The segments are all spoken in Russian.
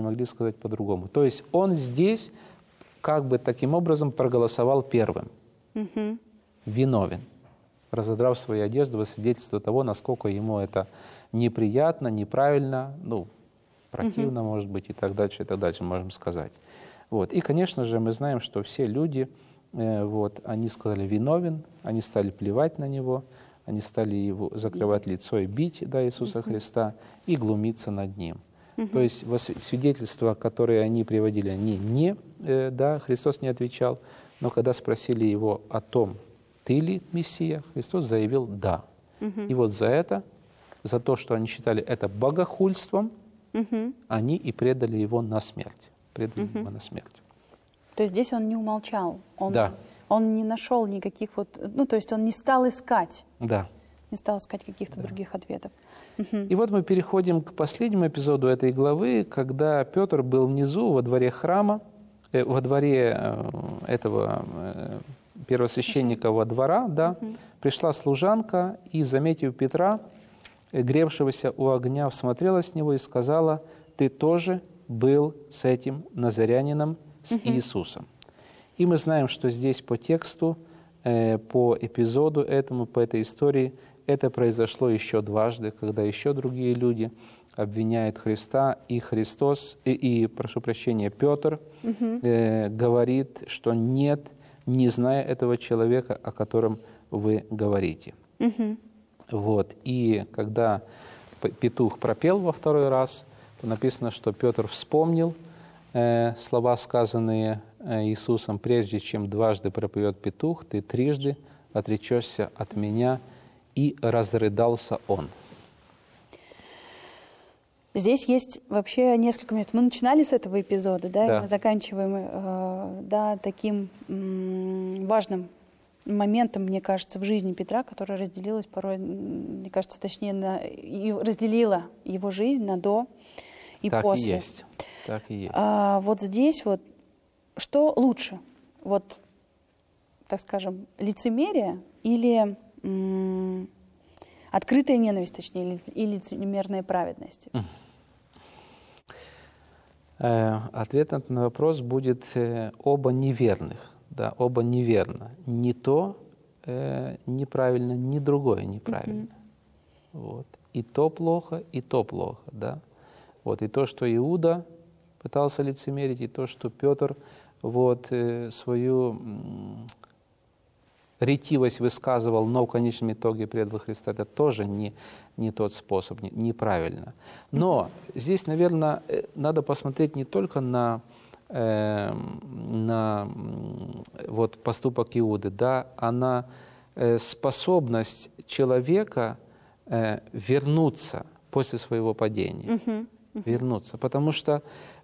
могли сказать по-другому. То есть он здесь как бы таким образом проголосовал первым. Виновен, разодрав свою одежду во свидетельство того, насколько ему это неприятно, неправильно, ну, противно, может быть, и так дальше, можем сказать. Вот. И, конечно же, мы знаем, что все люди, вот, они сказали «виновен», они стали плевать на него, они стали его закрывать лицо и бить, да, Иисуса Христа, и глумиться над ним. То есть свидетельства, которые они приводили, они не, да, Христос не отвечал, но когда спросили его о том, ты ли Мессия, Христос заявил «да». И вот за это, за то, что они считали это богохульством, они и предали его на смерть. Его на смерть. То есть здесь он не умолчал, Да. он не нашел никаких вот, ну, то есть он не стал искать. Да. Не стал искать каких-то других ответов. И вот мы переходим к последнему эпизоду этой главы, когда Петр был внизу, во дворе храма, во дворе этого первосвященникового двора, да, пришла служанка и, заметив Петра, гревшегося у огня, всмотрелась с него и сказала: «Ты тоже был с этим назарянином, с Иисусом». И мы знаем, что здесь по тексту, по эпизоду этому, по этой истории, это произошло еще дважды, когда еще другие люди обвиняют Христа, и Христос, прошу прощения, Петр говорит, что нет, не зная этого человека, о котором вы говорите. Вот. И когда петух пропел во второй раз, то написано, что Петр вспомнил слова, сказанные Иисусом: «Прежде чем дважды пропоет петух, ты трижды отречешься от меня». И разрыдался он. Здесь есть вообще несколько моментов. Мы начинали с этого эпизода, да, да. И мы заканчиваем да, таким важным моментом, мне кажется, в жизни Петра, которая разделилась порой, мне кажется, точнее, разделила его жизнь на до и так после. И есть. Так и есть. Вот здесь вот что лучше? Вот, так скажем, лицемерие или открытая ненависть, точнее, или лицемерная праведность? Ответ на этот вопрос будет оба неверных. Да, оба неверно. Ни то неправильно, ни другое неправильно. Вот. И то плохо, и то плохо. Да? Вот. И то, что Иуда пытался лицемерить, и то, что Петр вот, свою ретивость высказывал, но в конечном итоге предал Христа, это тоже не тот способ, неправильно. Но здесь, наверное, надо посмотреть не только на вот поступок Иуды, да, а на способность человека вернуться после своего падения. Вернуться. Потому что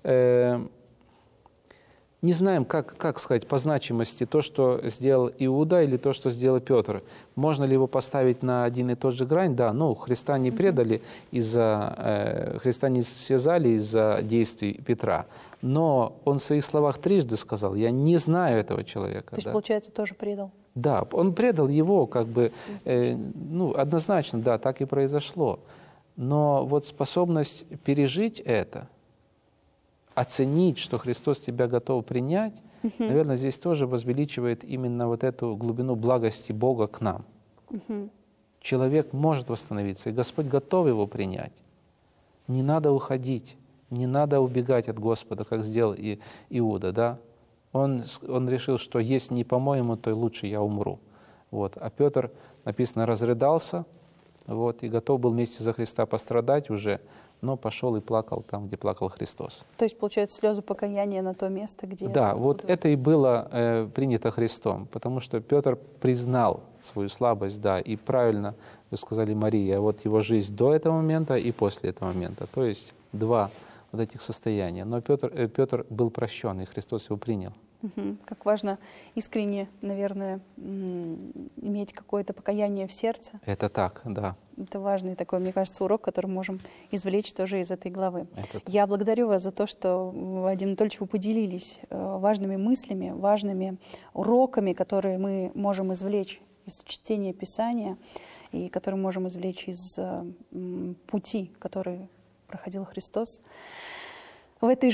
не знаем, как сказать по значимости то, что сделал Иуда, или то, что сделал Петр. Можно ли его поставить на один и тот же грань? Да, ну, Христа не предали Христа не связали из-за действий Петра. Но он в своих словах трижды сказал: «Я не знаю этого человека». То есть, получается, тоже предал? Да, он предал его, как бы, однозначно, да, так и произошло. Но вот способность пережить это, оценить, что Христос тебя готов принять, наверное, здесь тоже возвеличивает именно вот эту глубину благости Бога к нам. Человек может восстановиться, и Господь готов его принять. Не надо уходить, не надо убегать от Господа, как сделал и Иуда, да? Он решил, что если не по-моему, то лучше я умру. Вот. А Петр, написано, разрыдался, вот, и готов был вместе за Христа пострадать уже, но пошел и плакал там, где плакал Христос. То есть, получается, слезы покаяния на то место, где... Да, вот это и было принято Христом, потому что Петр признал свою слабость, да, и правильно вы сказали, Мария, вот его жизнь до этого момента и после этого момента, то есть два вот этих состояния. Но Петр был прощен, и Христос его принял. Как важно искренне, наверное, иметь какое-то покаяние в сердце. Это так, да. Это важный такой, мне кажется, урок, который можем извлечь тоже из этой главы. Я благодарю вас за то, что, Вадим Анатольевич, вы поделились важными мыслями, важными уроками, которые мы можем извлечь из чтения Писания и которые можем извлечь из пути, который проходил Христос в этой